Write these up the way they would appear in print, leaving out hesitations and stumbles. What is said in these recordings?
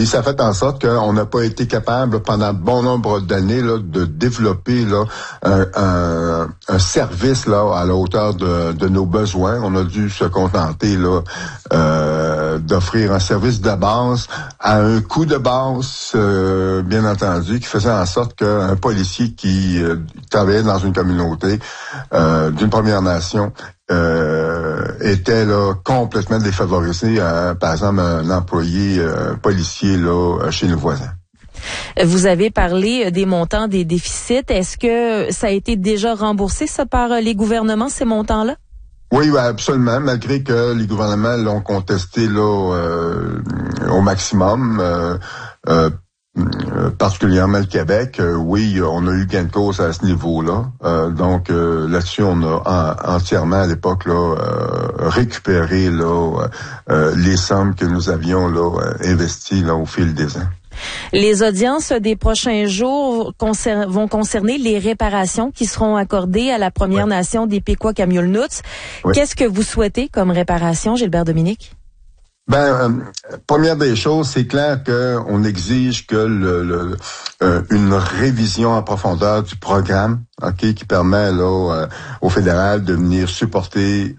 Et ça fait en sorte qu'on n'a pas été capable, pendant bon nombre d'années, là, de développer là un service là à la hauteur de nos besoins. On a dû se contenter là d'offrir un service de base à un coût de base, bien entendu, qui faisait en sorte qu'un policier qui travaillait dans une communauté d'une Première Nation était là complètement défavorisé à, par exemple, un employé policier là chez nos voisins. Vous avez parlé des montants des déficits. Est-ce que ça a été déjà remboursé, ça, par les gouvernements, ces montants-là? Oui, absolument, malgré que les gouvernements l'ont contesté là au maximum. Particulièrement le Québec, oui, on a eu gain de cause à ce niveau-là. Donc là-dessus, on a entièrement à l'époque là récupéré là les sommes que nous avions là investies là au fil des ans. Les audiences des prochains jours vont concerner les réparations qui seront accordées à la Première Nation des Pequot-Kamiols-Nuts. Oui. Qu'est-ce que vous souhaitez comme réparation, Gilbert Dominique? Première des choses, c'est clair qu'on exige que une révision en profondeur du programme, qui permet là au fédéral de venir supporter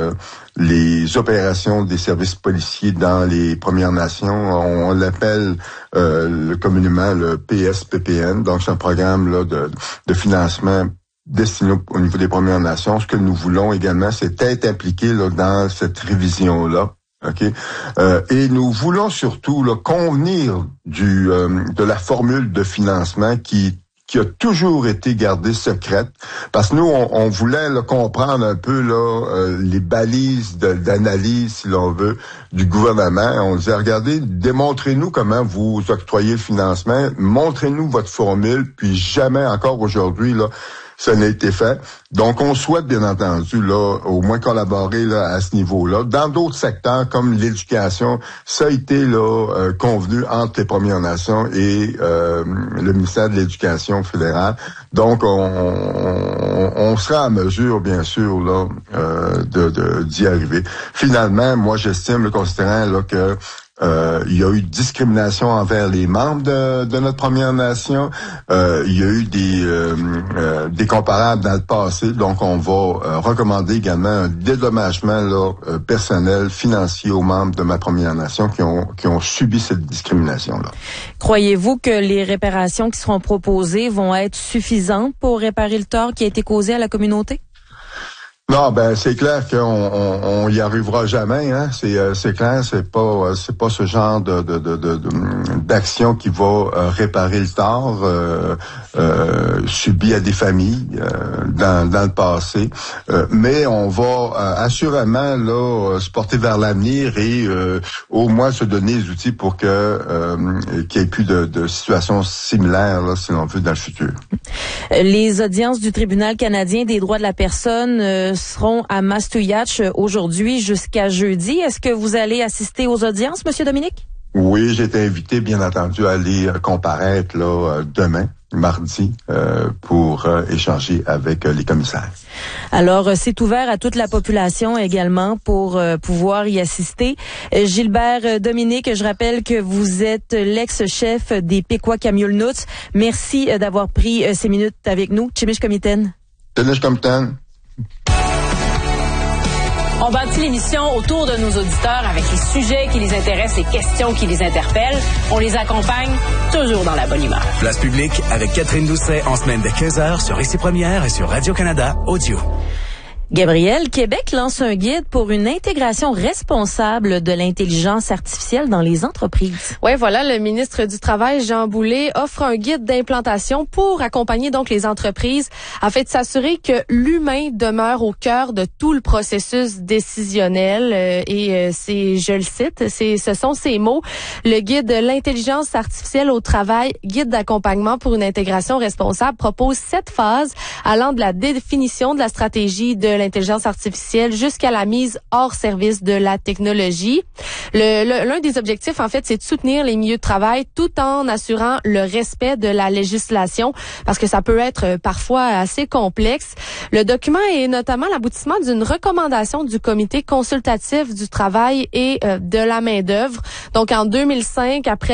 les opérations des services policiers dans les Premières Nations. On l'appelle communément le PSPPN, donc c'est un programme là de financement destiné au niveau des Premières Nations. Ce que nous voulons également, c'est être impliqués là dans cette révision-là. Et nous voulons surtout là, convenir de la formule de financement qui a toujours été gardée secrète, parce que nous on voulait là, comprendre un peu là les balises d'analyse, si l'on veut, du gouvernement. On disait, regardez, démontrez-nous comment vous octroyez le financement, montrez-nous votre formule, puis jamais encore aujourd'hui là ça n'a été fait. Donc, on souhaite, bien entendu, là, au moins collaborer là à ce niveau-là. Dans d'autres secteurs, comme l'éducation, ça a été là convenu entre les Premières Nations et le ministère de l'Éducation fédérale. Donc, on sera en mesure, bien sûr, là, d'y arriver. Finalement, moi, j'estime, considérant là que il y a eu discrimination envers les membres de notre Première Nation. Il y a eu des comparables dans le passé. Donc, on va recommander également un dédommagement là, personnel, financier aux membres de ma Première Nation qui ont subi cette discrimination-là. Croyez-vous que les réparations qui seront proposées vont être suffisantes pour réparer le tort qui a été causé à la communauté? Non, c'est clair qu'on y arrivera jamais, hein. C'est clair, c'est pas ce genre d'action qui va réparer le tort subi à des familles dans le passé. Mais on va assurément là se porter vers l'avenir et au moins se donner les outils pour que qu'il n'y ait plus de situations similaires là, si l'on veut, dans le futur. Les audiences du Tribunal canadien des droits de la personne seront à Mastouiatch aujourd'hui jusqu'à jeudi. Est-ce que vous allez assister aux audiences, Monsieur Dominique? Oui, j'ai été invité, bien entendu, à aller comparaître là demain, mardi, pour échanger avec les commissaires. Alors, c'est ouvert à toute la population également pour pouvoir y assister. Gilbert Dominique, je rappelle que vous êtes l'ex-chef des Pequot-Kamiols-Nuts. Merci d'avoir pris ces minutes avec nous. Chimish Komiten. Chimish Komiten. On bâtit l'émission autour de nos auditeurs avec les sujets qui les intéressent, les questions qui les interpellent. On les accompagne toujours dans la bonne humeur. Place publique avec Catherine Doucet en semaine de 15h sur ICI Première et sur Radio-Canada Audio. Gabriel, Québec lance un guide pour une intégration responsable de l'intelligence artificielle dans les entreprises. Oui, voilà, le ministre du Travail, Jean Boulet, offre un guide d'implantation pour accompagner donc les entreprises afin de s'assurer que l'humain demeure au cœur de tout le processus décisionnel. C'est, je le cite, ce sont ces mots, le guide de l'intelligence artificielle au travail, guide d'accompagnement pour une intégration responsable, propose 7 phases allant de la définition de la stratégie de l'intelligence artificielle jusqu'à la mise hors service de la technologie. L'un des objectifs, en fait, c'est de soutenir les milieux de travail tout en assurant le respect de la législation parce que ça peut être parfois assez complexe. Le document est notamment l'aboutissement d'une recommandation du Comité consultatif du travail et de la main-d'œuvre. Donc, en 2005, après